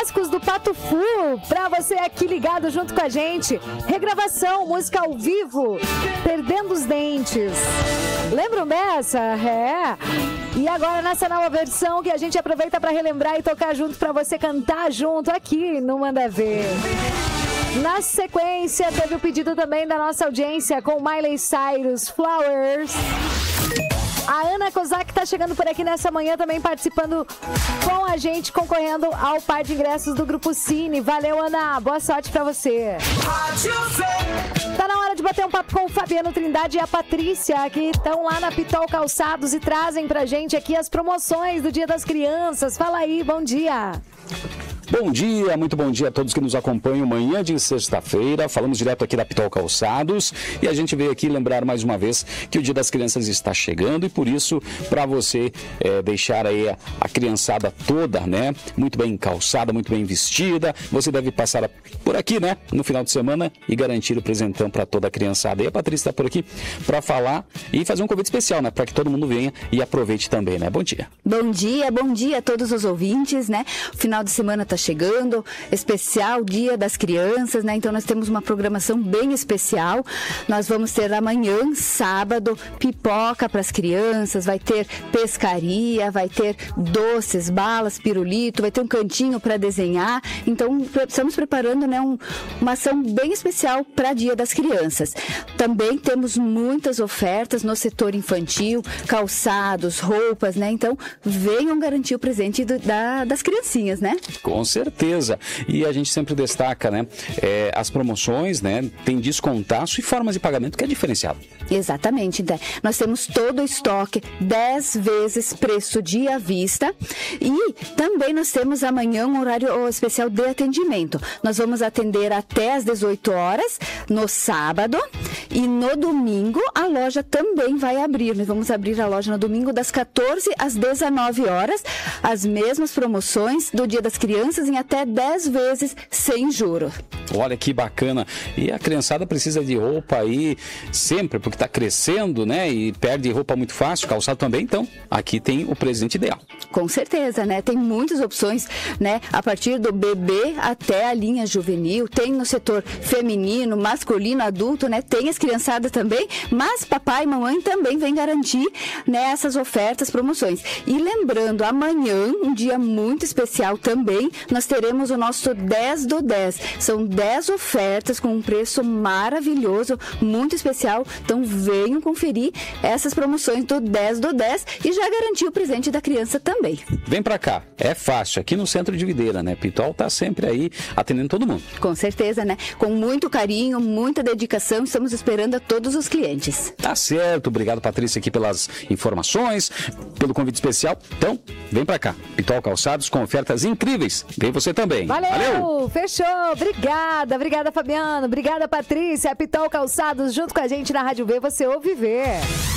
clássicos do Pato Fu, pra você aqui ligado junto com a gente. Regravação, música ao vivo, Perdendo os Dentes. Lembram dessa? É. E agora nessa nova versão que a gente aproveita pra relembrar e tocar junto, pra você cantar junto aqui no Manda Ver. Na sequência, teve o pedido também da nossa audiência com Miley Cyrus, Flowers. A Ana Kozak tá chegando por aqui nessa manhã também participando com a gente, concorrendo ao par de ingressos do Grupo Cine. Valeu, Ana. Boa sorte pra você. Tá na hora de bater um papo com o Fabiano Trindade e a Patrícia, que estão lá na Pitol Calçados e trazem pra gente aqui as promoções do Dia das Crianças. Fala aí, bom dia. Bom dia, muito bom dia a todos que nos acompanham. Manhã de sexta-feira, falamos direto aqui da Pitol Calçados e a gente veio aqui lembrar mais uma vez que o Dia das Crianças está chegando e por isso, para você deixar aí a criançada toda, né, muito bem calçada, muito bem vestida, você deve passar por aqui, né, no final de semana e garantir o presentão para toda a criançada. E a Patrícia está por aqui para falar e fazer um convite especial, né, para que todo mundo venha e aproveite também, né? Bom dia. Bom dia a todos os ouvintes, né? O final de semana está chegando, especial Dia das Crianças, né? Então nós temos uma programação bem especial. Nós vamos ter amanhã, sábado, pipoca para as crianças, vai ter pescaria, vai ter doces, balas, pirulito, vai ter um cantinho para desenhar. Então estamos preparando, né, uma ação bem especial para Dia das Crianças. Também temos muitas ofertas no setor infantil, calçados, roupas, né? Então venham garantir o presente das criancinhas, né? Com certeza. E a gente sempre destaca, né, as promoções, né, tem descontaço e formas de pagamento que é diferenciado. Exatamente, né? Nós temos todo o estoque, 10 vezes preço de à vista e também nós temos amanhã um horário especial de atendimento. Nós vamos atender até às 18 horas no sábado e no domingo a loja também vai abrir. Nós vamos abrir a loja no domingo das 14 às 19 horas, as mesmas promoções do Dia das Crianças em até 10 vezes sem juro. Olha que bacana. E a criançada precisa de roupa aí sempre, porque está crescendo, né? E perde roupa muito fácil, calçado também. Então, aqui tem o presente ideal. Com certeza, né? Tem muitas opções, né? A partir do bebê até a linha juvenil. Tem no setor feminino, masculino, adulto, né? Tem as criançadas também, mas papai e mamãe também vem garantir, né, essas ofertas, promoções. E lembrando, amanhã, um dia muito especial também, nós teremos o nosso 10 do 10. São 10 ofertas com um preço maravilhoso, muito especial. Então venham conferir essas promoções do 10 do 10 e já garantir o presente da criança também. Vem pra cá, é fácil, aqui no centro de Videira, né? Pitol tá sempre aí atendendo todo mundo. Com certeza, né? Com muito carinho, muita dedicação, estamos esperando a todos os clientes. Tá certo, obrigado Patrícia aqui pelas informações, pelo convite especial. Então, vem pra cá, Pitol Calçados com ofertas incríveis. Vem você também. Valeu! Fechou! Obrigada Fabiano, obrigada Patrícia, Pitol Calçados junto com a gente na Rádio V, você ouve ver.